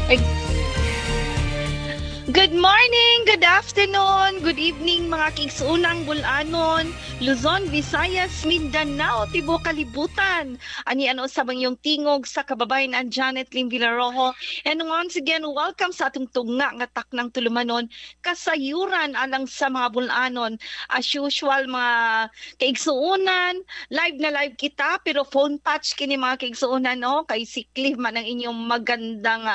Ay, good morning, good afternoon, good evening mga kigsuunang Bulanon, Luzon, Visayas, Mindanao, tibuok kalibutan. Ani ano sa yung tingog sa kababayan ang Janet Lim Villarojo. And once again, welcome sa atong tunga nga taknang tulumanon kasayuran alang sa mga Bulanon. As usual mga kaigsuunan, live na live kita pero phone patch kini mga kaigsuunan no kay si Cliff man ang inyong magandang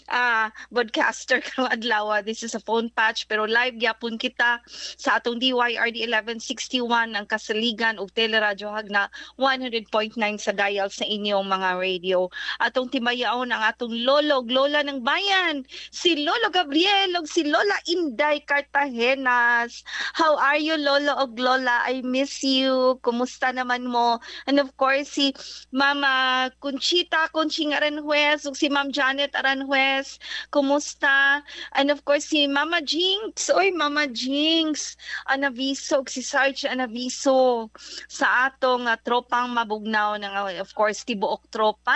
broadcaster karong adlaw. This is a phone patch pero live gyapon kita sa atong DYRD 1161 ang kasaligan ug teleradyo hagna 100.9 sa dial sa inyong mga radio. Atong timayaon ang atong lolo ug lola ng bayan, si Lolo Gabriel ug si Lola Inday Cartagenas. How are you Lolo ug Lola? I miss you. Kumusta naman mo? And of course si Mama Conchita Conching Aranjuez ug si Ma'am Janet Aranjuez. Kumusta? And of course, si Mama Jinx. Oy, Mama Jinx. Anaviso, si Sarge Anaviso sa atong tropang mabugnaw ng, of course, tibuok tropa.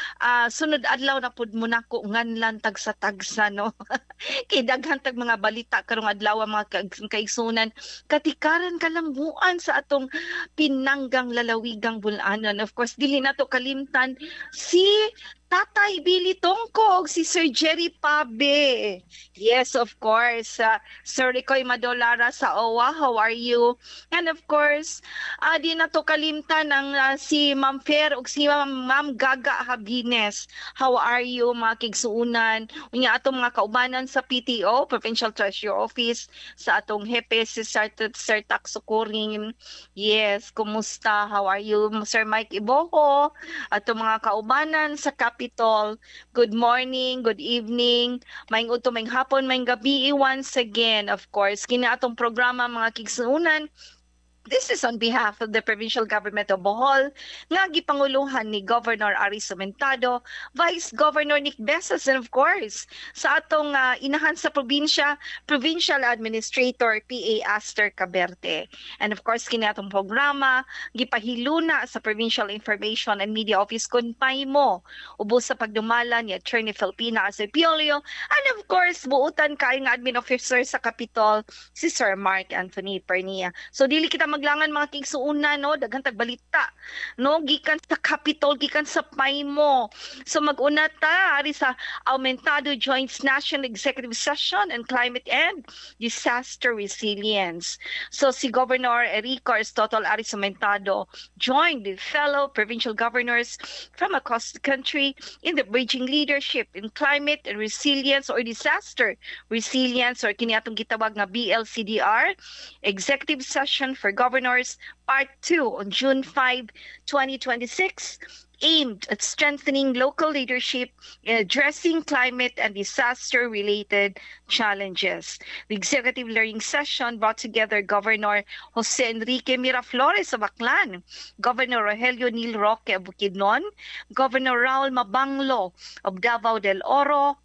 Sunod adlaw na pud mo na ko nganlan tag sa tagsa, no? Kay daghan tag mga balita karong adlaw mga kaigsunan. Katikaran kalambuan sa atong pinanggang lalawigang Bulanon. Of course, dili na to kalimtan si Tatay Billy Tongkog, si Sir Jerry Pabe. Yes, of course. Sir Ricoy Madolara sa OWA, how are you? And of course, di na to kalimtan ng si Ma'am Fer ug si Ma'am Gaga Habines. How are you, mga kigsuunan? Unya atong mga kaubanan sa PTO, Provincial Treasury Office, sa atong hepe si Sir Taksukurin. Yes, kumusta? How are you, Sir Mike Iboho? Atong mga kaubanan sa Capitol. Good morning, good evening, maing udto, maing hapon, maing gabi once again. Of course, kini atong programa mga kigsuunan. This is on behalf of the Provincial Government of Bohol, nga gipanguluhan ni Governor Ari Sumentado, Vice Governor Nick Besas, and of course, sa atong inahan sa probinsya, Provincial Administrator P.A. Aster Caberte. And of course, kini atong programa, gipahiluna sa Provincial Information and Media Office kun mo, ubos sa pagdumala ni Attorney Filipina Acepiolio, and of course, buutan kay nga admin officer sa Capitol, si Sir Mark Anthony Pernia. So, dili kita maglangan mga kigsuuna no, daghang tagbalita no, gikan sa Capitol, gikan sa Paimo. So mag-una ta ari sa Aumentado Joint National Executive Session on Climate and Disaster Resilience. So si Governor Enrico Aristotle Aris Aumentado joined with fellow provincial governors from across the country in the bridging leadership in climate and resilience or disaster resilience or kini atong gitawag nga BLCDR Executive Session for Governors Part 2 on June 5, 2026, aimed at strengthening local leadership in addressing climate and disaster-related challenges. The executive learning session brought together Governor Jose Enrique Miraflores of Aklan, Governor Rogelio Nil Roque of Bukidnon, Governor Raul Mabanglo of Davao del Oro,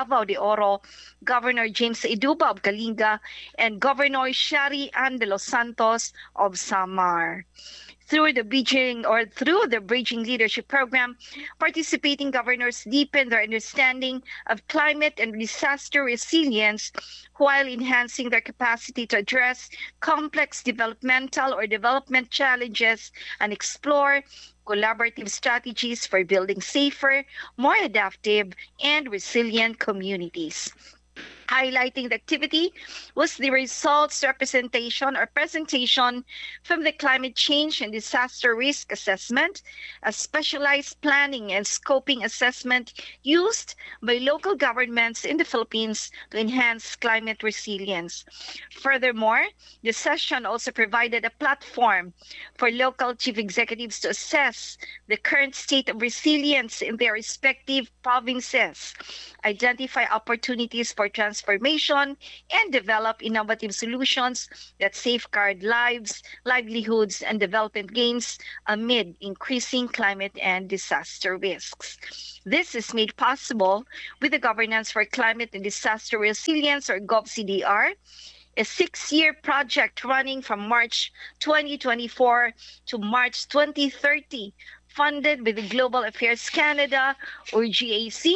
Governor James Iduba of Kalinga, and Governor Shari Ann de los Santos of Samar. Through the Bridging Leadership Program, participating governors deepen their understanding of climate and disaster resilience while enhancing their capacity to address complex developmental or development challenges and explore collaborative strategies for building safer, more adaptive, and resilient communities. Highlighting the activity was the results representation or presentation from the Climate Change and Disaster Risk Assessment, a specialized planning and scoping assessment used by local governments in the Philippines to enhance climate resilience. Furthermore, the session also provided a platform for local chief executives to assess the current state of resilience in their respective provinces, identify opportunities for transformation, and develop innovative solutions that safeguard lives, livelihoods, and development gains amid increasing climate and disaster risks. This is made possible with the Governance for Climate and Disaster Resilience, or GovCDR, a 6-year project running from March 2024 to March 2030, funded by the Global Affairs Canada, or GAC,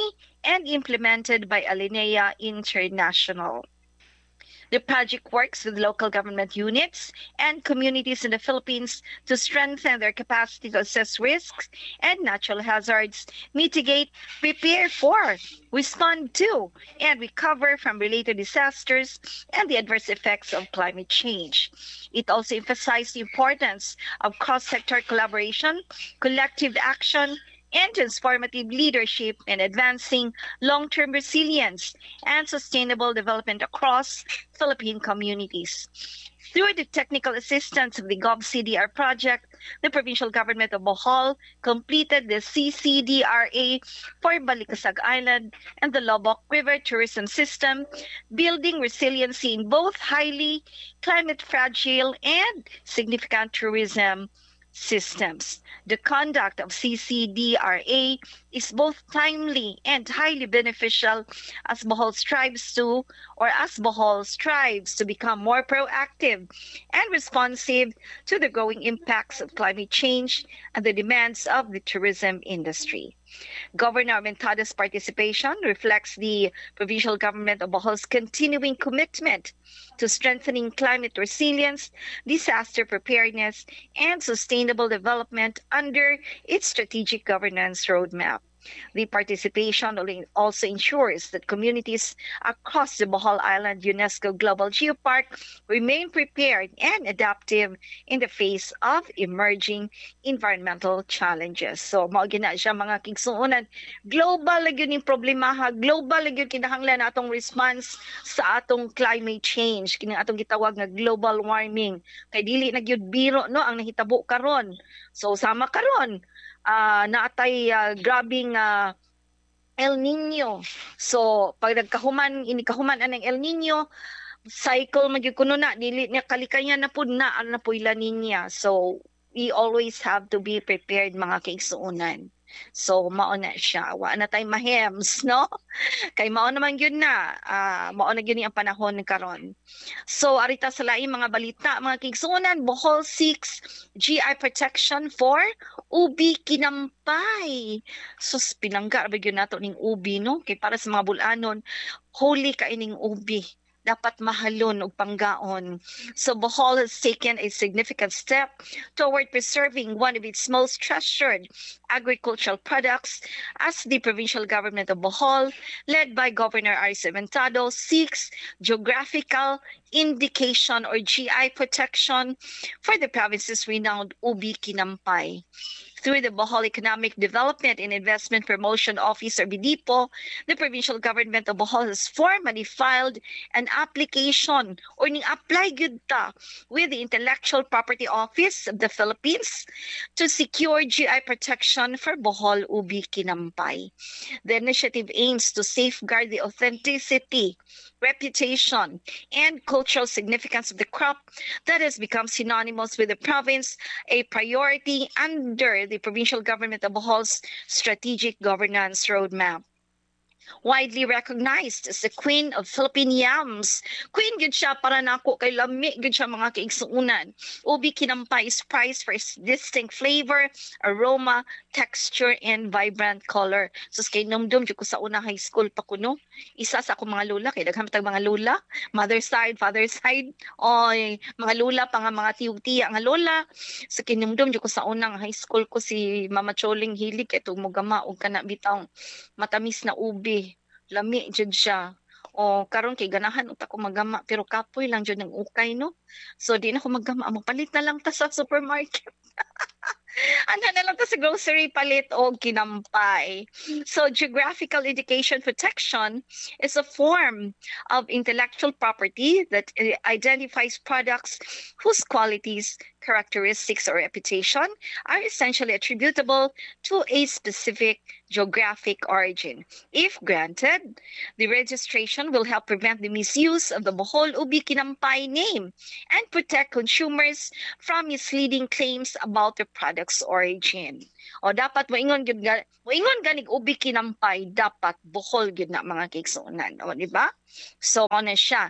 and implemented by Alinea International. The project works with local government units and communities in the Philippines to strengthen their capacity to assess risks and natural hazards, mitigate, prepare for, respond to, and recover from related disasters and the adverse effects of climate change. It also emphasized the importance of cross-sector collaboration, collective action, and transformative leadership in advancing long-term resilience and sustainable development across Philippine communities. Through the technical assistance of the GovCDR project, the provincial government of Bohol completed the CCDRA for Balikasag Island and the Lobok River tourism system, building resiliency in both highly climate fragile and significant tourism systems. The conduct of CCDRA is both timely and highly beneficial as Bohol strives to become more proactive and responsive to the growing impacts of climate change and the demands of the tourism industry. Governor Aventado's participation reflects the provincial government of Bohol's continuing commitment to strengthening climate resilience, disaster preparedness, and sustainable development under its strategic governance roadmap. The participation also ensures that communities across the Bohol Island UNESCO Global Geopark remain prepared and adaptive in the face of emerging environmental challenges. So, mao gina siya mga kigsuonan. Global lagi yung problemaha, global lagi yung kinahanglan atong response sa atong climate change, kini atong gitawag nga global warming. Kay dili na gyud biro no ang nahitabo karon. So sama karon naatay grabing El Nino. So pag nagkahuman inikahuman anang El Nino, cycle magyud kuno na dili niya kalikayan na pud na ano na po La Nina. So we always have to be prepared mga kaigsuonan. So mao na siya, wa na tay mahems no, kay mao naman gyud na mao na gyud ni ang panahon karon. So arita sa laing mga balita mga kaigsuonan, Bohol seeks GI protection for ubi kinampay. Sus pinangga ba gyud nato ning ubi no, kay para sa mga bulanon holy kaining ubi, dapat mahalon og panggaon. So Bohol has taken a significant step toward preserving one of its most treasured agricultural products as the provincial government of Bohol, led by Governor Aris Aventado, seeks geographical indication or GI protection for the province's renowned ubi kinampay. Through the Bohol Economic Development and Investment Promotion Office or BDPO, the provincial government of Bohol has formally filed an application or ning-apply gyud ta with the Intellectual Property Office of the Philippines to secure GI protection for Bohol ubi kinampay. The initiative aims to safeguard the authenticity, reputation, and cultural significance of the crop that has become synonymous with the province, a priority under the provincial government of Bohol's strategic governance roadmap. Widely recognized as the Queen of Philippine Yams. Queen gid siya para nako kay lami gid siya mga kaigsuonan. Ubi kinampay is prized for its distinct flavor, aroma, texture, and vibrant color. So kay numdum jud ko sa una high school pa kuno. Isa sa akong mga lola kay daghang matag mga lola, mother side, father side, oy mga lola pa nga mga tiyog-tiya nga lola. So kinumdum jud ko sa unang high school ko si Mama Choling hilig kay tugmugama og kana bitaw matamis na ubi. Lami jud siya. O karon kay ganahan uta ko magama pero kapoy lang jud ng ukay no. So di na ko magama, mapalit na lang ta sa supermarket. Ano na lang to sa grocery palit o kinampay. So geographical indication protection is a form of intellectual property that identifies products whose qualities, characteristics, or reputation are essentially attributable to a specific geographic origin. If granted, the registration will help prevent the misuse of the Bohol ubi kinampay name and protect consumers from misleading claims about the product's origin. O dapat moingon ganig ubi kinampay dapat Bohol gyud na mga kaigsuonan, o di ba? So ano siya.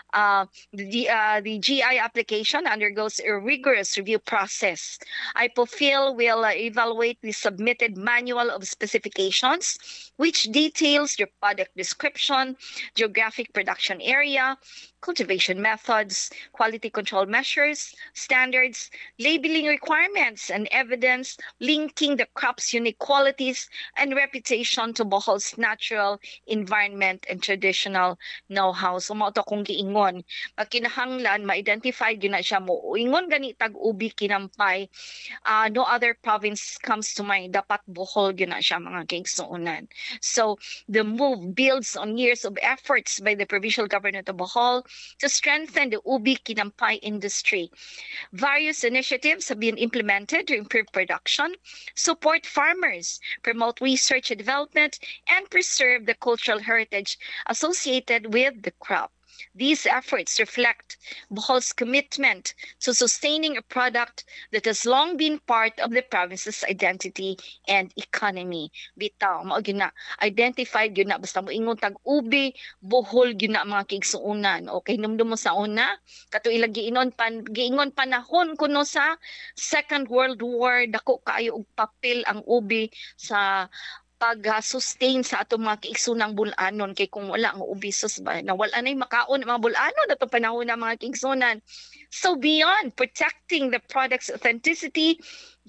The GI application undergoes a rigorous review process. IPOPHIL will evaluate the submitted manual of specifications, which details your product description, geographic production area, cultivation methods, quality control measures, standards, labeling requirements, and evidence linking the crop's unique qualities and reputation to Bohol's natural environment and traditional know-how. So mo to kung giingon, pagkinahanglan ma-identify gyud na siya mo. Ingon gani tag ubi kinampay, no other province comes to mind. Dapat Bohol gyud na siya mga kaigsuonan. So the move builds on years of efforts by the provincial government of Bohol to strengthen the ubi kinampay industry. Various initiatives have been implemented to improve production, support farmers, promote research and development, and preserve the cultural heritage associated with the crop. These efforts reflect Bohol's commitment to sustaining a product that has long been part of the province's identity and economy. Bitaw, mao gyud na identified gyud na basta mo ingon tag ubi, Bohol gyud na mga kaigsuonan. Okay, numdum mo sa una, kato ilang giingon panahon kuno sa Second World War, dako kaayo og papel ang ubi sa pag-sustain sa atong mga kaigsunang bulanon kay kung wala ang ubisos ba nawala na yung makaon mga bulanon atong panahon ng mga kaigsunan. So beyond protecting the product's authenticity,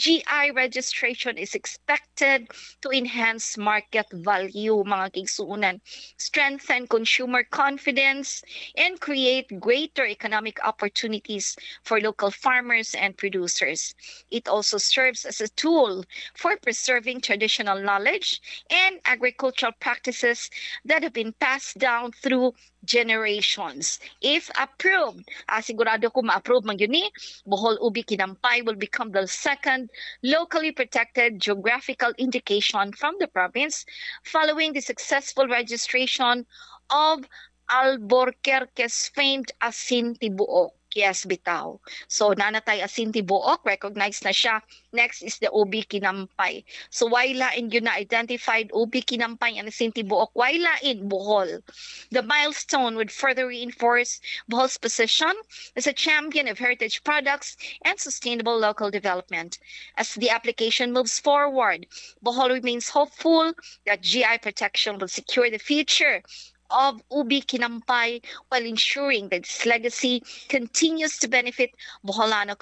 GI registration is expected to enhance market value mga kaigsunan, strengthen consumer confidence, and create greater economic opportunities for local farmers and producers. It also serves as a tool for preserving traditional knowledge and agricultural practices that have been passed down through generations. If approved, sigurado ko ma-approve man yun ni, Bohol Ubi Kinampay will become the second locally protected geographical indication from the province following the successful registration of Alburquerque's famed Asin Tibuok. Yes, bitaw. So nanatay Asin Tibuok, recognized na siya. Next is the Ubi Kinampay. So wailain yun na identified Ubi Kinampay and Asin Tibuok, wailain Bohol. The milestone would further reinforce Bohol's position as a champion of heritage products and sustainable local development. As the application moves forward, Bohol remains hopeful that GI protection will secure the future of Ubi Kinampay while ensuring that its legacy continues to benefit Boholano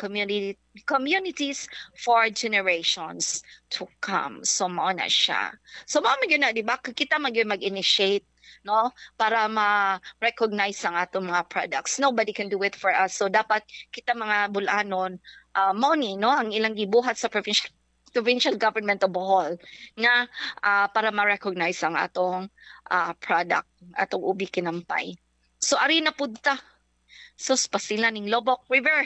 communities for generations to come. So mao na siya. So mao magyud na di ba kita mag-initiate no para ma-recognize ang atong mga products. Nobody can do it for us. So dapat kita mga bulanon mao ni no ang ilang gibuhat sa provincial government of Bohol nga para ma-recognize ang atong product, atong ubi kinampay. So ari na pud ta. Sus pasila ning Lobok River.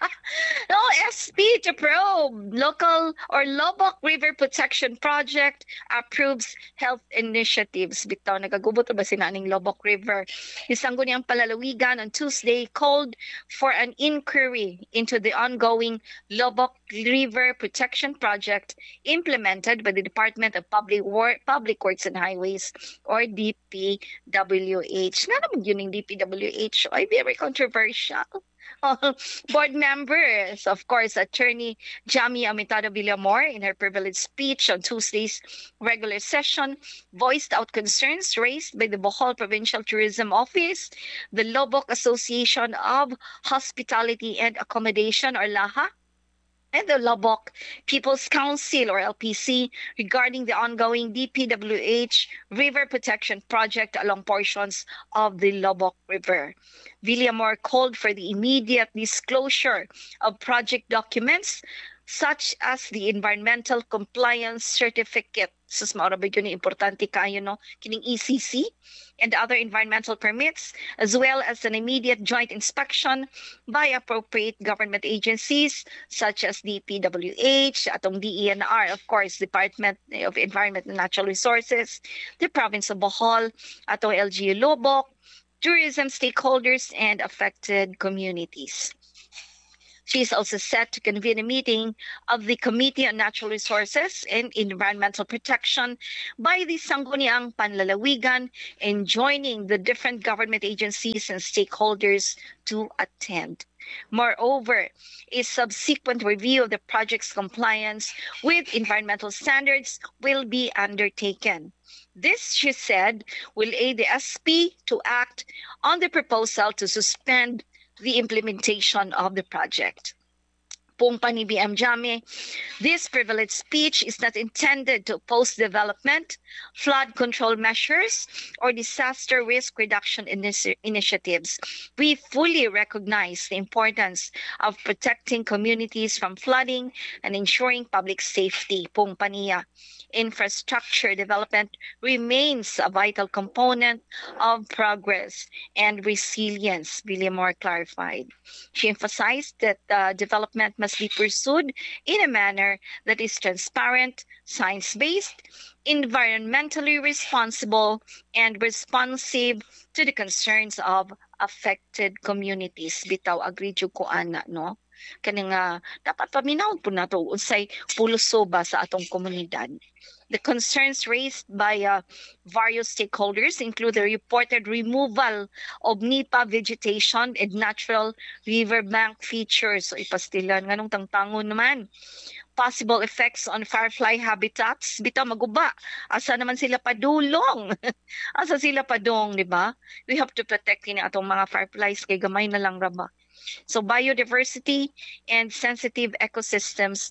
No, SP to probe. Local or Lobok River Protection Project approves health initiatives. Bitaw nagagubot ba sila ning Lobok River? Isang niyang palalawigan on Tuesday called for an inquiry into the ongoing Lobok River Protection Project implemented by the Department of Public Works and Highways or DPWH. Nga naman yun yung DPWH ay very controversial. Board members, of course, Attorney Jamie Amitado Villamor, in her privileged speech on Tuesday's regular session, voiced out concerns raised by the Bohol Provincial Tourism Office, the Lobok Association of Hospitality and Accommodation, or LAHA, and the Lobok People's Council, or LPC, regarding the ongoing DPWH River Protection Project along portions of the Lobok River. Villamor called for the immediate disclosure of project documents such as the Environmental Compliance Certificate. Sus maura ba yun importante kayo no? Kining ECC and other environmental permits, as well as an immediate joint inspection by appropriate government agencies such as DPWH, atong DENR, of course, Department of Environment and Natural Resources, the Province of Bohol, atong LGU Lobok, tourism stakeholders, and affected communities. She is also set to convene a meeting of the Committee on Natural Resources and Environmental Protection by the Sangguniang Panlalawigan and joining the different government agencies and stakeholders to attend. Moreover, a subsequent review of the project's compliance with environmental standards will be undertaken. This, she said, will aid the SP to act on the proposal to suspend the implementation of the project. Pumpa ni BM Jame, this privileged speech is not intended to oppose development, flood control measures, or disaster risk reduction initiatives. We fully recognize the importance of protecting communities from flooding and ensuring public safety. Pumpa niya, infrastructure development remains a vital component of progress and resilience, Villamor clarified. She emphasized that development must be pursued in a manner that is transparent, science-based, environmentally responsible, and responsive to the concerns of affected communities. Bitaw agree jud ko ana no. Kani nga dapat paminaw po nato unsay pulso ba sa atong komunidad. The concerns raised by various stakeholders include the reported removal of nipa vegetation and natural riverbank features. So ipastilan nganong tangtangon naman. Possible effects on firefly habitats. Bitaw maguba. Asa naman sila padulong? Asa sila padong, di ba? We have to protect kini atong mga fireflies kay gamay na lang raba. So biodiversity and sensitive ecosystems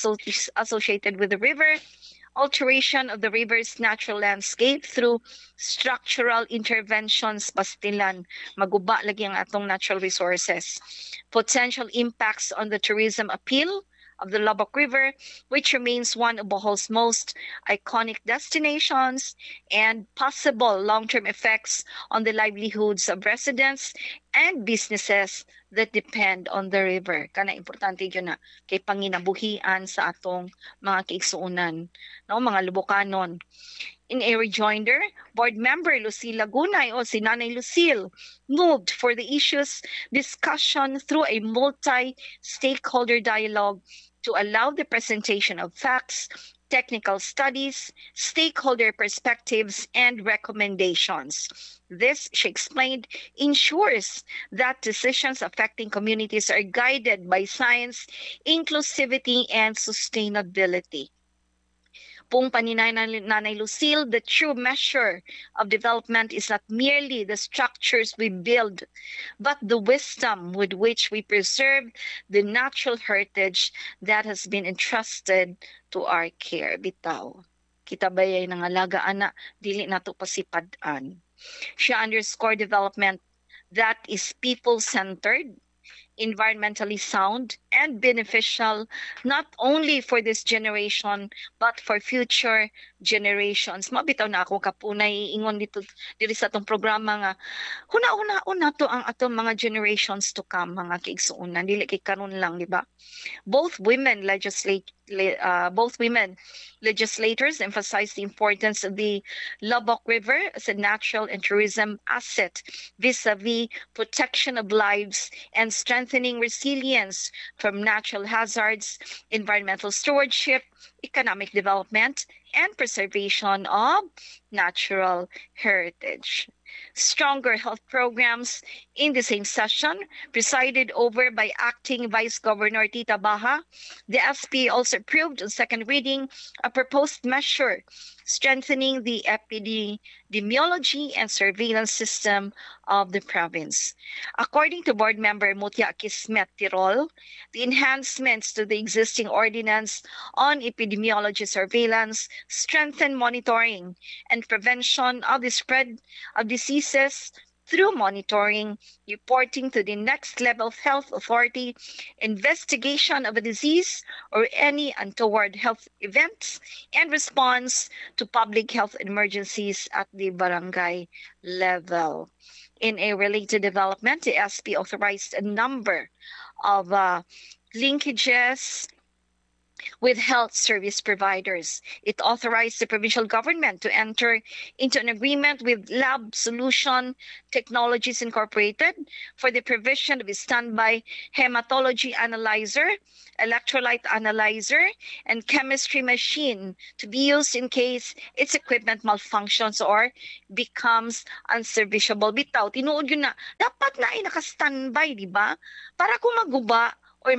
associated with the river, alteration of the river's natural landscape through structural interventions pastilan maguba lagi ang atong natural resources, potential impacts on the tourism appeal of the Lobok River, which remains one of Bohol's most iconic destinations, and possible long-term effects on the livelihoods of residents and businesses that depend on the river. Kana importante yun na kay panginabuhian sa atong mga kaigsuunan, no, mga lubukanon. In a rejoinder, board member Lucille Lagunay o si Nanay Lucille moved for the issues discussion through a multi-stakeholder dialogue to allow the presentation of facts, technical studies, stakeholder perspectives, and recommendations. This, she explained, ensures that decisions affecting communities are guided by science, inclusivity, and sustainability. Pung paninay Nanay Lucille, the true measure of development is not merely the structures we build, but the wisdom with which we preserve the natural heritage that has been entrusted to our care. Bitaw. Kita bayay nangalaga ana, dili nato pasipad-an. She underscored development that is people-centered, environmentally sound, and beneficial not only for this generation but for future generations. Mabitaw na ako kapunay ingon dito diri sa atong programa nga huna-una to ang atong mga generations to come, mga kaigsuonan, dili kay karon lang, di ba? Both women legislators emphasized the importance of the Lobok River as a natural and tourism asset vis-a-vis protection of lives and strengthening resilience from natural hazards, environmental stewardship, economic development, and preservation of natural heritage. Stronger health programs in the same session, presided over by Acting Vice Governor Tita Baha. The SP also approved on second reading a proposed measure strengthening the epidemiology and surveillance system of the province. According to board member Mutia Kismet Tirol, the enhancements to the existing ordinance on epidemiology surveillance strengthen monitoring and prevention of the spread of diseases through monitoring, reporting to the next level of health authority, investigation of a disease or any untoward health events, and response to public health emergencies at the barangay level. In a related development, the SP authorized a number of linkages with health service providers. It authorized the provincial government to enter into an agreement with Lab Solution Technologies Incorporated for the provision of a standby hematology analyzer, electrolyte analyzer, and chemistry machine to be used in case its equipment malfunctions or becomes unserviceable. Bitaw, tinuod yun na, dapat na ay naka-standby, di ba? Para kung maguba or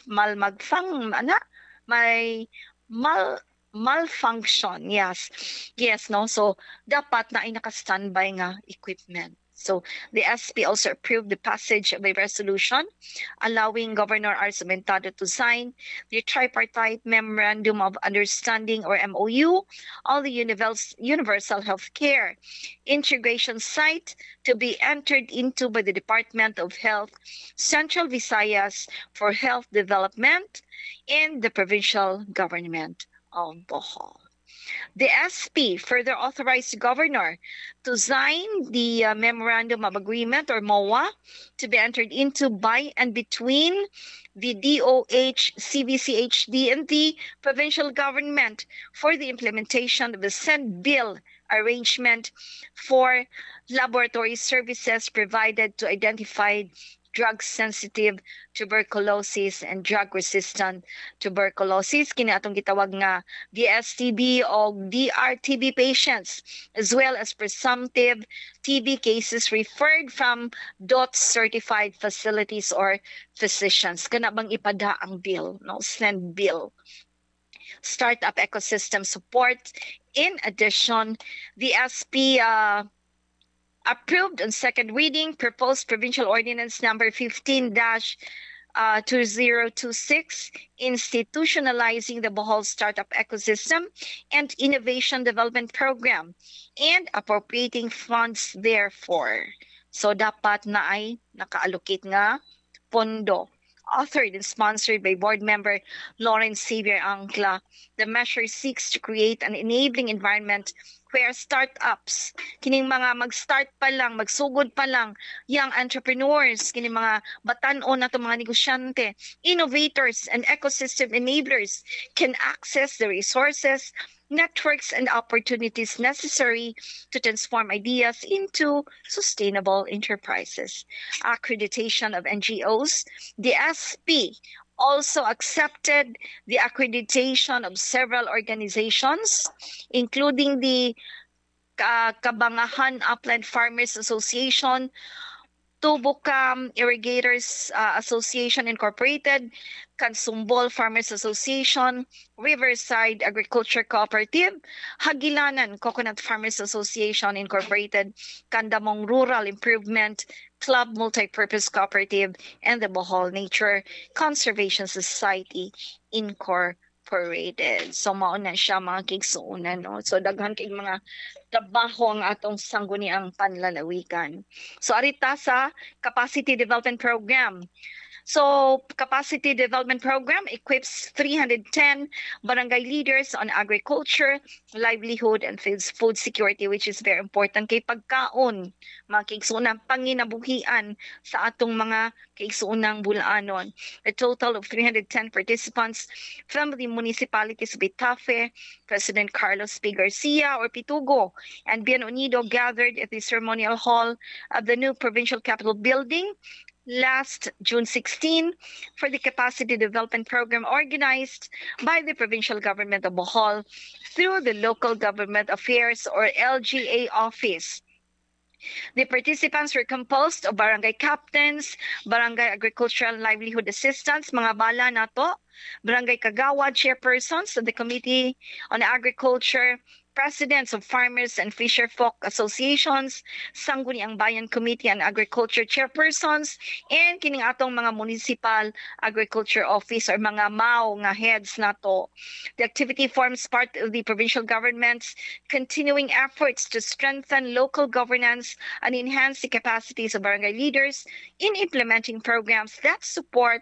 may malfunction. Yes, no. So dapat na ay naka-standby nga equipment. So the SP also approved the passage of a resolution allowing Governor R. Cementado to sign the tripartite memorandum of understanding or MOU on the universal health care integration site to be entered into by the Department of Health, Central Visayas for Health Development, in the provincial government of Bohol. The SP further authorized the governor to sign the Memorandum of Agreement or MOA to be entered into by and between the DOH, CVCHD, and the provincial government for the implementation of the said bill arrangement for laboratory services provided to identified drug-sensitive tuberculosis and drug-resistant tuberculosis. Kini atong gitawag nga DSTB o DRTB patients, as well as presumptive TB cases referred from DOT certified facilities or physicians. Kana bang ipada ang bill, no? Send bill. Startup ecosystem support. In addition, the SP approved on second reading proposed provincial ordinance number 15-2026 institutionalizing the Bohol Startup Ecosystem and Innovation Development Program and appropriating funds therefore. So dapat na ay naka-allocate nga pondo. Authored and sponsored by board member Lawrence Xavier Angla, the measure seeks to create an enabling environment where startups, kining mga mag-start pa lang, magsugod pa lang, young entrepreneurs, kining mga batan-on na mga negosyante, innovators, and ecosystem enablers can access the resources, networks, and opportunities necessary to transform ideas into sustainable enterprises. Accreditation of NGOs, the SP also accepted the accreditation of several organizations, including the Kabangahan Upland Farmers Association, Tubucam Irrigators Association Incorporated, Kansumbol Farmers Association, Riverside Agriculture Cooperative, Hagilanan Coconut Farmers Association Incorporated, Kandamong Rural Improvement Club Multipurpose Cooperative, and the Bohol Nature Conservation Society Incorporated. So mao na siya mga kigsuunan, no? So daghan kay mga trabaho ang atong sangguniang panlalawigan. So arita sa Capacity Development Program. So, Capacity Development Program equips 310 barangay leaders on agriculture, livelihood, and food security, which is very important kay pagkaon, mga kaigsuunang panginabuhian sa atong mga kaigsuunang bulanon. A total of 310 participants from the municipalities of Itafe, President Carlos P. Garcia or Pitugo, and Bien Unido gathered at the ceremonial hall of the new provincial capitol building last June 16 for the Capacity Development Program organized by the Provincial Government of Bohol through the Local Government Affairs or LGA office. The participants were composed of barangay captains, barangay agricultural livelihood assistants, mga bala nato, barangay kagawad chairpersons of the Committee on Agriculture, presidents of farmers and fisherfolk associations, Sangguniang Bayan Committee on Agriculture chairpersons, and kining atong mga municipal agriculture office or mga MAO nga heads nato. The activity forms part of the provincial government's continuing efforts to strengthen local governance and enhance the capacities of barangay leaders in implementing programs that support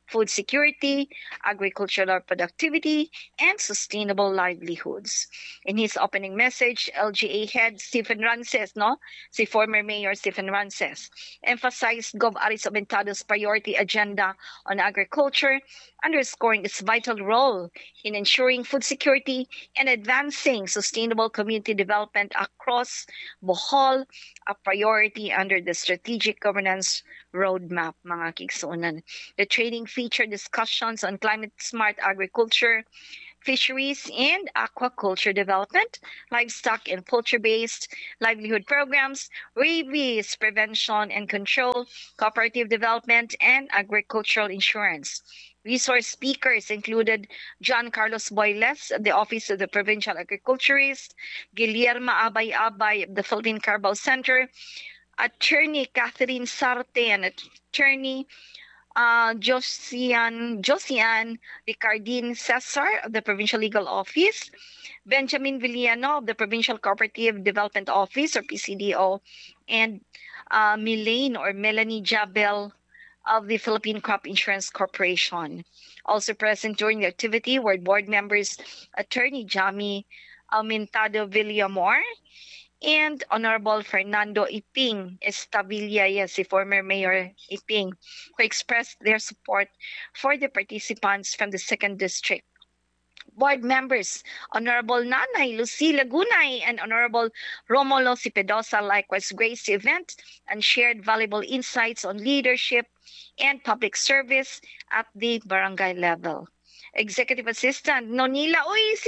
food security, agricultural productivity, and sustainable livelihoods. In his opening message, LGA head Stephen Rances, si former Mayor Stephen Rances, emphasized Gov. Aris Aventado's priority agenda on agriculture, underscoring its vital role in ensuring food security and advancing sustainable community development across Bohol, a priority under the Strategic Governance Roadmap, mga kigsuunan. The training featured discussions on climate-smart agriculture, fisheries and aquaculture development, livestock and poultry-based livelihood programs, rabies prevention and control, cooperative development, and agricultural insurance. Resource speakers included John Carlos Boyles of the Office of the Provincial Agriculturist, Guillermo Abay-Abay of the Philippine Carabao Center, Attorney Catherine Sarte and Attorney Josian Ricardin Cesar of the Provincial Legal Office, Benjamin Villano of the Provincial Cooperative Development Office or PCDO, and Melanie Jabel of the Philippine Crop Insurance Corporation. Also present during the activity were board members Attorney Jami Almentado Villamor and Honorable Fernando Iping Estavilla, si former Mayor Iping, who expressed their support for the participants from the 2nd District. Board members Honorable Nanay Lucy Lagunay and Honorable Romulo Cipedosa likewise graced the event and shared valuable insights on leadership and public service at the barangay level. Executive Assistant Nonila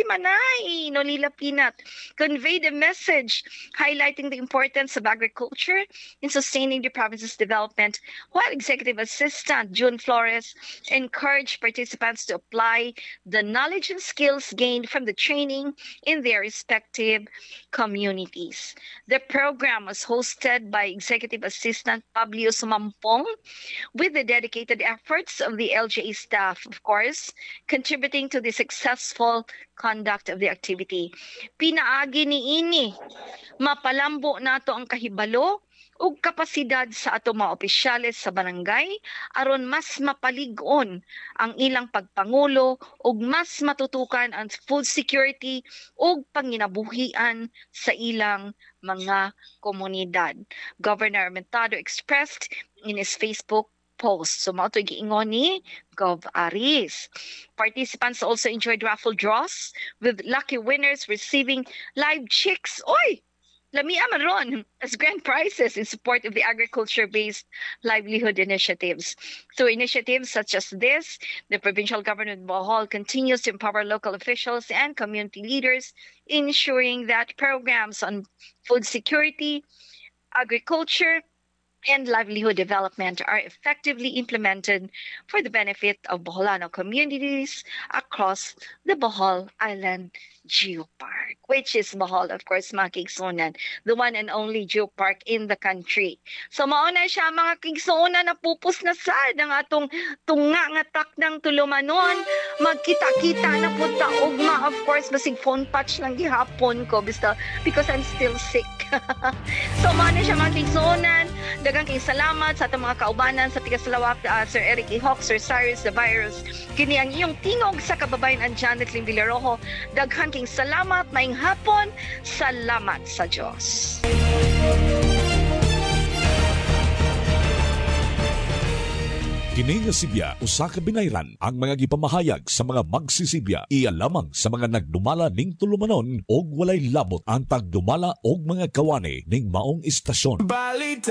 Peanut conveyed a message highlighting the importance of agriculture in sustaining the province's development, while Executive Assistant June Flores encouraged participants to apply the knowledge and skills gained from the training in their respective communities. The program was hosted by Executive Assistant Pablo Sumampong with the dedicated efforts of the LGA staff, of course, contributing to the successful conduct of the activity. Pinaagi niini, mapalambo nato ang kahibalo ug kapasidad sa ato mga opisyales sa barangay aron mas mapalig-on ang ilang pagpangulo ug mas matutukan ang food security ug panginabuhian sa ilang mga komunidad. Governor Aventado expressed in his Facebook post. So, mao to giingon ni Gov. Aris. Participants also enjoyed raffle draws with lucky winners receiving live chicks. Oy! Lamia man ron as grand prizes in support of the agriculture-based livelihood initiatives. Through initiatives such as this, the provincial government of Bohol continues to empower local officials and community leaders, ensuring that programs on food security, agriculture, and livelihood development are effectively implemented for the benefit of Boholano communities across the Bohol Island Geopark, which is Bohol, of course, mga kigsunan, the one and only geopark in the country. So mauna siya mga kigsunan na pupus na sad ang atong tunga nga takdang tulumanon, magkita-kita na punta ugma, of course, basig phone patch lang gihapon ko because I'm still sick. So mauna siya mga kigsunan, daghang kay salamat sa atong mga kaubanan sa Tigasalawak, Sir Eric Ihok, Sir Cyrus the Virus. Kini ang iyong tingog sa kababayan ang Janet Lim Villarojo. Daghang kay salamat, maayong hapon. Salamat sa Diyos. Kini nga Sibya usa ka binayran ang mga gipamahayag sa mga magsisibya iya lamang sa mga nagdumala ning tulumanon og walay labot ang pagdumala og mga kawani ning maong istasyon.